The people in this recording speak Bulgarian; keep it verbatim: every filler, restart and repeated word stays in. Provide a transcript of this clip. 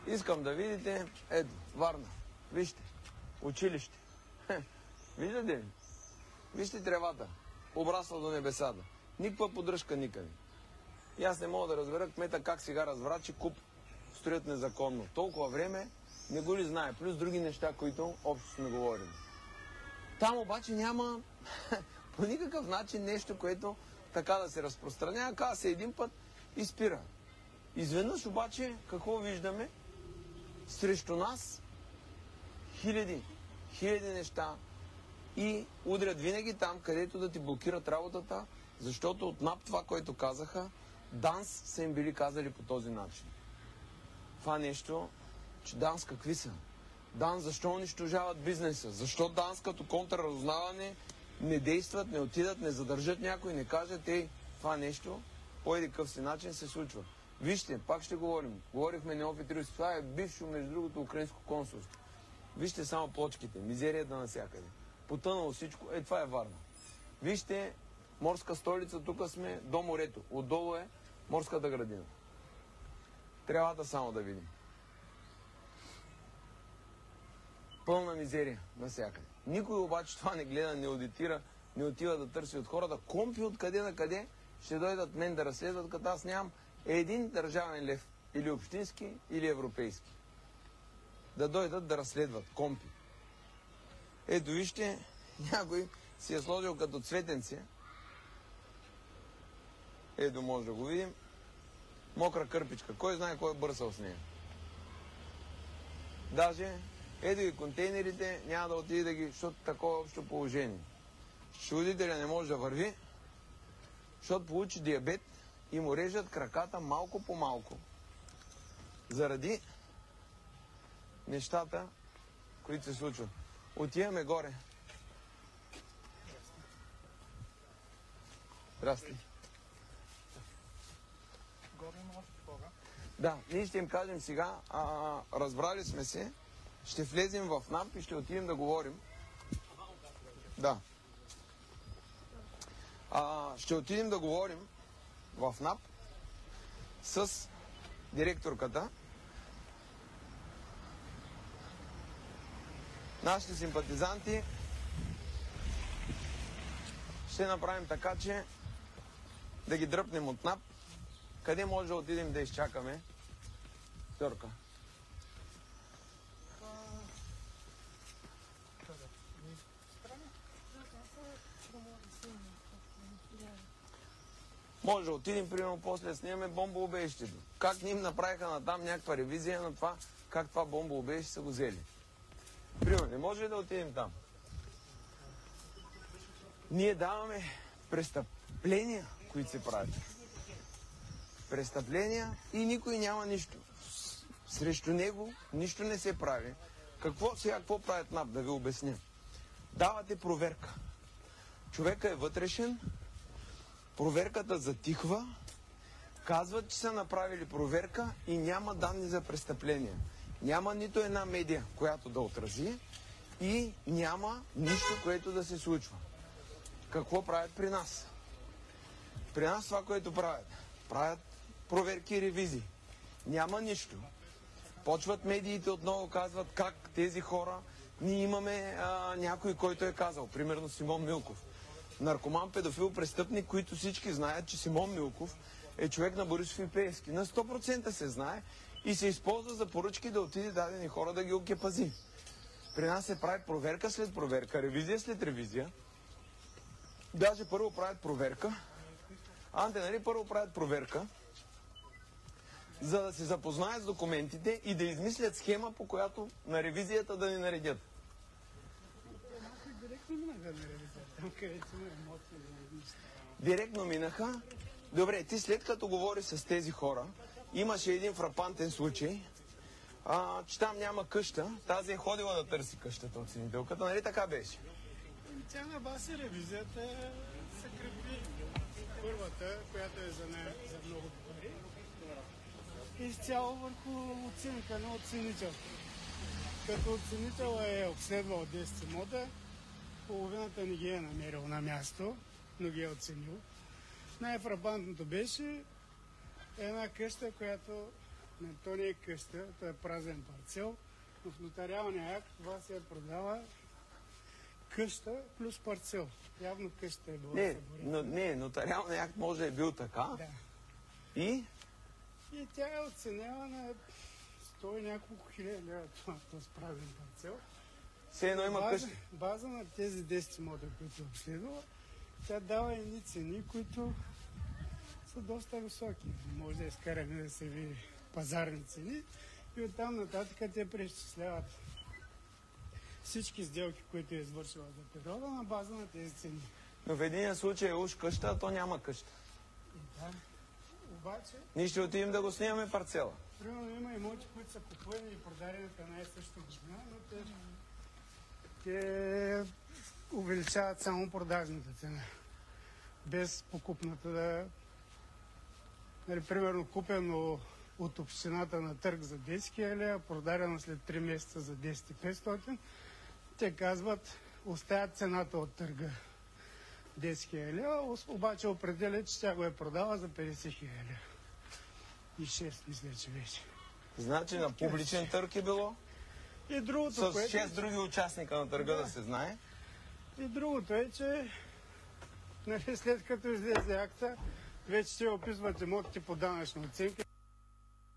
Искам да видите, ето, Варна. Вижте, училище. Виждате ли? Вижте тревата. Обрасла до небесата. Никаква поддръжка никъде. И аз не мога да разбера кмета как сега разбра, че куп строят незаконно. Толкова време не го ли знае. Плюс други неща, които общо сме говорили. Там обаче няма по никакъв начин нещо, което така да се разпространява. Казва се един път и спира. Изведнъж обаче какво виждаме? Срещу нас хиляди, хиляди неща и удрят винаги там, където да ти блокират работата, защото от НАП това, което казаха, ДАНС са им били казали по този начин. Това нещо, че ДАНС какви са? ДАНС защо унищожават бизнеса? Защо ДАНС като контрразузнаване не действат, не отидат, не задържат някой, не кажат, ей, това нещо по един къв си начин се случва. Вижте, пак ще говорим. Говорихме Неофит Рилски. Това е бившо, между другото, украинско консулство. Вижте само плочките, мизерията навсякъде. Потънало всичко. Е, това е Варна. Вижте, морска столица, тук сме до морето. Отдолу е морската градина. Трябва да само да видим. Пълна мизерия навсякъде. Никой обаче това не гледа, не аудитира, не отива да търси от хората. Компи откъде на къде ще дойдат мен да разследват, като аз нямам един държавен лев. Или общински, или европейски. Да дойдат да разследват. Компи. Ето вижте, някой си е сложил като цветенце. Ето може да го видим. Мокра кърпичка. Кой знае кой е бърсал с нея. Даже ето и контейнерите няма да отиде да ги, защото такова общо положение. Счетоводителя не може да върви, защото получи диабет и му режат краката малко по малко. Заради нещата, които се случват. Отиваме горе. Здрасти. Горе има още хора. Да, ние ще им кажем сега, а, разбрали сме се, ще влезем в НАП и ще отидем да говорим. Да. А, ще отидем да говорим в НАП с директорката. Нашите симпатизанти ще направим така, че да ги дръпнем от НАП. Къде може да отидем да изчакаме? Търка. Може да отидем, примерно, после снимаме бомбоубежището. Как ни им направиха на там някаква ревизия на това, как това бомбоубежище са го взели. Примерно, не може ли да отидем там? Ние даваме престъпления, които се правят. Престъпления и никой няма нищо. Срещу него нищо не се прави. Какво сега, какво правят НАП, да ви обясня? Давате проверка. Човека е вътрешен, проверката затихва, казват, че са направили проверка и няма данни за престъпления. Няма нито една медия, която да отрази и няма нищо, което да се случва. Какво правят при нас? При нас това, което правят. Правят проверки и ревизии. Няма нищо. Почват медиите отново, казват как тези хора, ние имаме а, някой, който е казал, примерно Симон Милков. Наркоман, педофил, престъпник, които всички знаят, че Симон Милков е човек на Борисов и Пеевски. На сто процента се знае и се използва за поръчки да отиде дадени хора да ги окепази. При нас се прави проверка след проверка, ревизия след ревизия. Даже първо правят проверка. Анте, нали първо правят проверка, за да се запознаят с документите и да измислят схема, по която на ревизията да ни наредят. Директно минаха на ревизията, там където има емоции. Директно минаха. Добре, ти след като говори с тези хора, имаше един фрапантен случай, а, че там няма къща. Тази е ходила да търси къщата оценителката, нали така беше? Тя на база ревизията се крепи. Първата, която е за, не, за много пари, изцяло върху оценка на оценител. Като оценител е обследвал десет имота, половината не ги е намерил на място, но ги е оценил. Най-фрапантното беше една къща, която Не, то не е къща, то е празен парцел, но в нотариалния акт това се продава къща плюс парцел. Явно къща е била Не, съборена. но, не, нотариалният акт може да е бил така. Да. И И тя е оценява на сто и няколко хиляди лева това, този празен парцел. все едно има база, къща. база на тези десет имота, които е обследвала, тя дава едни цени, които са доста високи. Може да изкараме да се види пазарни цени и оттам нататък те преизчисляват всички сделки, които е извършила за периода на база на тези цени. Но в един случай е уж къща, а то няма къща. И да. Обаче, Ние ще отидем да го снимаме парцела. примерно има имоти, които са купувани и продадени в една и съща година, но те, те увеличават само продажната цена. Без покупната да... Нали, примерно купено от общината на търг за десет хиляди, а продадено след три месеца за десет хиляди и петстотин, те казват, оставят цената от търга десет хиляди лева, обаче определят, че тя го е продала за петдесет хиляди лева. И шест, мисля, че беше. Значи на публичен търг е било. И другото, С което... шест други участника на търга да, Да. се знае. И другото е, че нали, след като излезе акта, вече ще описват имотите по данъчна оценка.